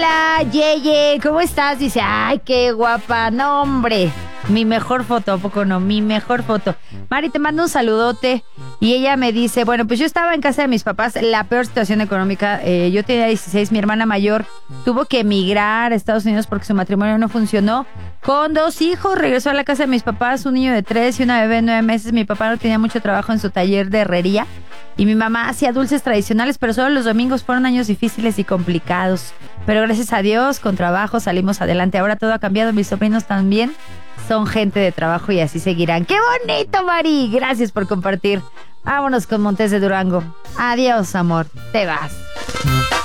Hola, Yeye, ¿cómo estás? Dice, ay, qué guapa, no, hombre. Mi mejor foto, ¿a poco no? Mi mejor foto. Mari, te mando un saludote. Y ella me dice, bueno, pues yo estaba en casa de mis papás, la peor situación económica. Yo tenía 16, mi hermana mayor tuvo que emigrar a Estados Unidos porque su matrimonio no funcionó. Con 2 hijos, regresó a la casa de mis papás, un niño de 3 y una bebé de 9 meses. Mi papá no tenía mucho trabajo en su taller de herrería. Y mi mamá hacía dulces tradicionales, pero solo los domingos. Fueron años difíciles y complicados. Pero gracias a Dios, con trabajo salimos adelante. Ahora todo ha cambiado, mis sobrinos también son gente de trabajo y así seguirán. ¡Qué bonito, Mari! Gracias por compartir. Vámonos con Montes de Durango. Adiós, amor. Te vas.